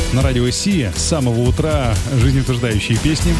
на радио Си. С самого утра жизнеутверждающие песни.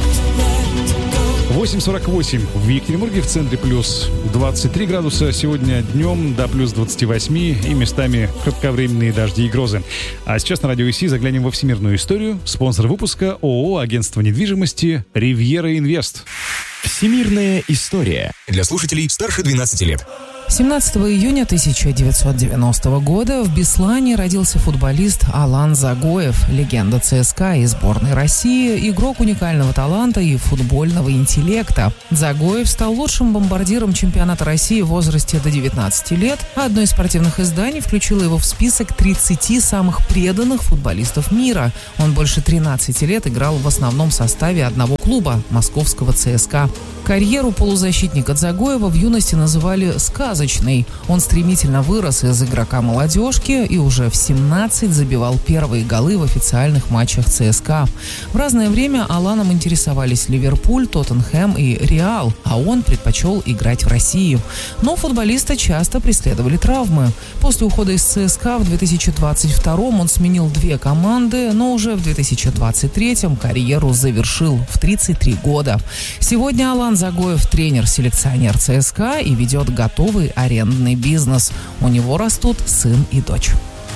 8:48 в Екатеринбурге, в центре плюс 23 градуса. Сегодня днем до плюс 28 и местами кратковременные дожди и грозы. А сейчас на радио Си заглянем во всемирную историю. Спонсор выпуска ООО «Агентство недвижимости Ривьера Инвест». Всемирная история для слушателей старше 12 лет. 17 июня 1990 года в Беслане родился футболист Алан Загоев, легенда ЦСКА и сборной России, игрок уникального таланта и футбольного интеллекта. Загоев стал лучшим бомбардиром чемпионата России в возрасте до 19 лет, а одно из спортивных изданий включило его в список 30 самых преданных футболистов мира. Он больше 13 лет играл в основном составе одного клуба – московского ЦСКА. Карьеру полузащитника Загоева в юности называли «сказочной». Он стремительно вырос из игрока молодежки и уже в 17 забивал первые голы в официальных матчах ЦСКА. В разное время Аланом интересовались Ливерпуль, Тоттенхэм и Реал, а он предпочел играть в России. Но футболиста часто преследовали травмы. После ухода из ЦСКА в 2022 он сменил 2 команды, но уже в 2023 карьеру завершил в 33 года. Сегодня Алан Загоев – тренер-селекционер ЦСКА и ведет готовый арендный бизнес. У него растут сын и дочь.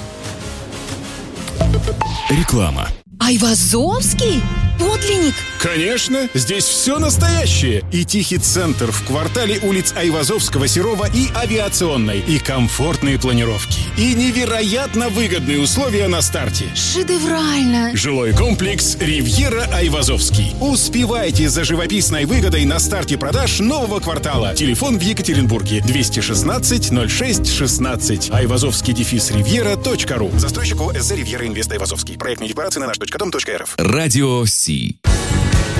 Реклама. Айвазовский? Подлинник? Конечно, здесь все настоящее. И тихий центр в квартале улиц Айвазовского, Серова и Авиационной. И комфортные планировки. И невероятно выгодные условия на старте. Шедеврально. Жилой комплекс «Ривьера Айвазовский». Успевайте за живописной выгодой на старте продаж нового квартала. Телефон в Екатеринбурге 216 06 16. Айвазовский-ривьера.ру. Застройщик ОСЗ «Ривьера Инвест Айвазовский». Проектные декларации на наш.дом.рф. Радио Си.